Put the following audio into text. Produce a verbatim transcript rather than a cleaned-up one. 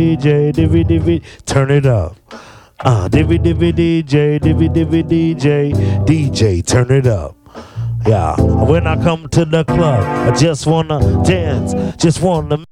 D J, divvy divvy, turn it up. Uh, divvy divvy D J, divvy divvy D J, D J, turn it up. Yeah, when I come to the club, I just wanna dance, just wanna